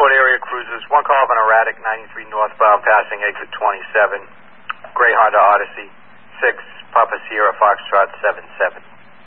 Airport area cruisers, one call of an erratic 93 northbound passing exit 27, Gray Honda Odyssey, 6 Papa Sierra Foxtrot 77.